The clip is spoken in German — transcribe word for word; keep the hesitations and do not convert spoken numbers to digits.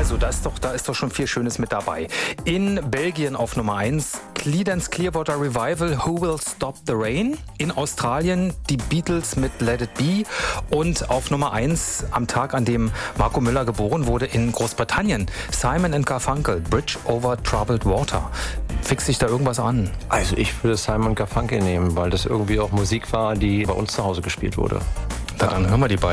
Also da ist doch, da ist doch schon viel Schönes mit dabei. In Belgien auf Nummer eins Creedence Clearwater Revival, Who Will Stop the Rain? In Australien die Beatles mit Let It Be. Und auf Nummer eins am Tag, an dem Marco Müller geboren wurde, in Großbritannien Simon and Garfunkel, Bridge over Troubled Water. Fixt sich da irgendwas an? Also ich würde Simon Garfunkel nehmen, weil das irgendwie auch Musik war, die bei uns zu Hause gespielt wurde. Na, dann hören wir die beiden.